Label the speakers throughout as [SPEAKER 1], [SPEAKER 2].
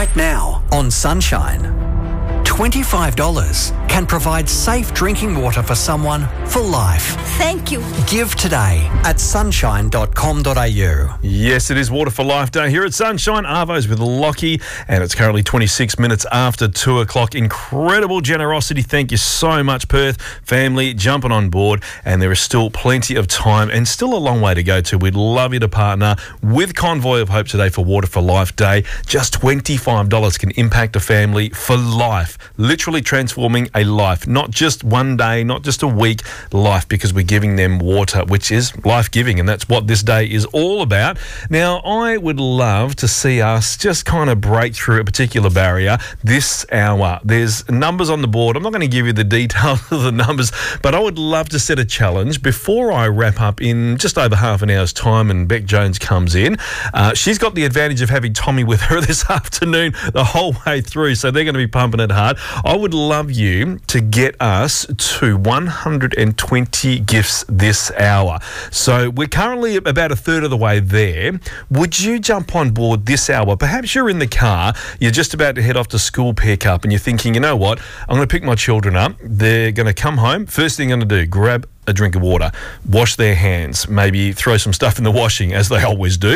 [SPEAKER 1] Right now on Sunshine. $25 can provide safe drinking water for someone for life.
[SPEAKER 2] Thank you.
[SPEAKER 1] Give today at sunshine.com.au.
[SPEAKER 3] Yes, it is Water for Life Day here at Sunshine. Arvo's with Lockie, and it's currently 26 minutes after 2 o'clock. Incredible generosity. Thank you so much, Perth family, jumping on board, and there is still plenty of time and still a long way to go to. We'd love you to partner with Convoy of Hope today for Water for Life Day. Just $25 can impact a family for life. Literally transforming a life, not just one day, not just a week, life, because we're giving them water, which is life-giving, and that's what this day is all about. Now, I would love to see us just kind of break through a particular barrier this hour. There's numbers on the board. I'm not going to give you the details of the numbers, but I would love to set a challenge before I wrap up in just over half an hour's time and Beck Jones comes in. She's got the advantage of having Tommy with her this afternoon the whole way through, so they're going to be pumping it hard. I would love you to get us to 120 gifts this hour. So we're currently about a third of the way there. Would you jump on board this hour? Perhaps you're in the car, you're just about to head off to school pickup, and you're thinking, you know what, I'm going to pick my children up. They're going to come home. First thing I'm going to do, grab a drink of water, wash their hands, maybe throw some stuff in the washing, as they always do.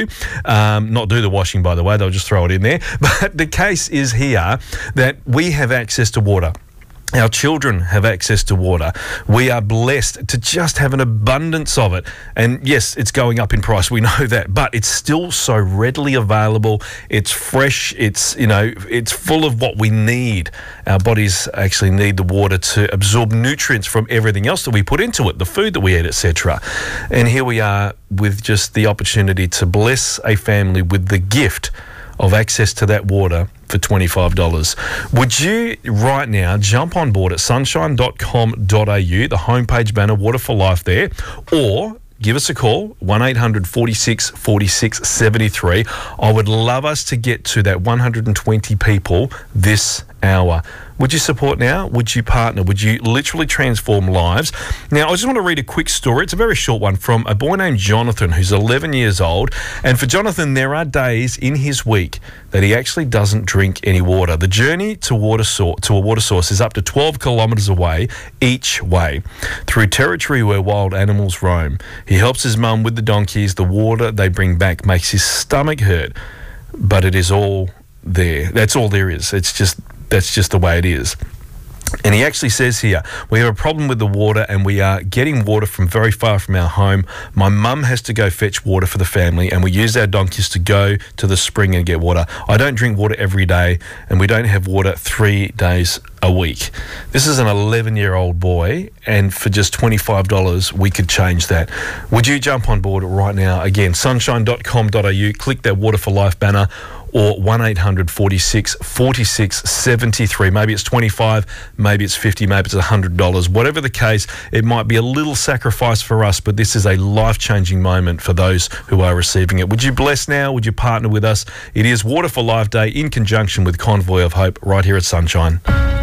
[SPEAKER 3] Not do the washing, by the way, they'll just throw it in there. But the case is here that we have access to water. Our children have access to water. We are blessed to just have an abundance of it. And yes, it's going up in price. We know that, but it's still so readily available. It's fresh. It's, it's full of what we need. Our bodies actually need the water to absorb nutrients from everything else that we put into it, the food that we eat, etc. And here we are with just the opportunity to bless a family with the gift of access to that water for $25. Would you right now jump on board at sunshine.com.au, the homepage banner, Water for Life there, or give us a call, 1800 46 46 73. I would love us to get to that 120 people this hour. Would you support now? Would you partner? Would you literally transform lives? Now, I just want to read a quick story. It's a very short one from a boy named Jonathan, who's 11 years old. And for Jonathan, there are days in his week that he actually doesn't drink any water. The journey to a water source is up to 12 kilometres away each way, through territory where wild animals roam. He helps his mum with the donkeys. The water they bring back makes his stomach hurt, but it is all there. That's all there is. That's just the way it is. And he actually says here, we have a problem with the water and we are getting water from very far from our home. My mum has to go fetch water for the family and we use our donkeys to go to the spring and get water. I don't drink water every day and we don't have water 3 days a week. This is an 11-year-old boy, and for just $25 we could change that. Would you jump on board right now? Again, sunshine.com.au, click that Water for Life banner, or 1800 46 46 73. Maybe it's 25, maybe it's 50, maybe it's $100. Whatever the case, it might be a little sacrifice for us, but this is a life-changing moment for those who are receiving it. Would you bless now? Would you partner with us? It is Water for Life Day in conjunction with Convoy of Hope right here at Sunshine.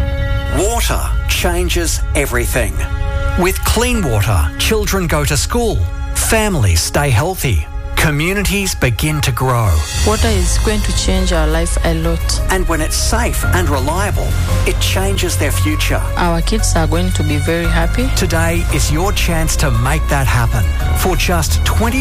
[SPEAKER 1] Water changes everything. With clean water, children go to school, families stay healthy, communities begin to grow.
[SPEAKER 4] Water is going to change our life a lot.
[SPEAKER 1] And when it's safe and reliable, it changes their future.
[SPEAKER 4] Our kids are going to be very happy.
[SPEAKER 1] Today is your chance to make that happen. For just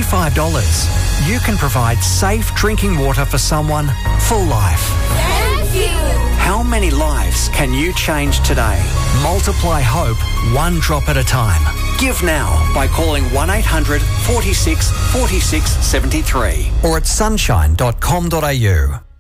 [SPEAKER 1] $25, you can provide safe drinking water for someone for life.
[SPEAKER 2] Thank you.
[SPEAKER 1] How many lives can you change today? Multiply hope one drop at a time. Give now by calling 1800 46 46 73 or at sunshine.com.au.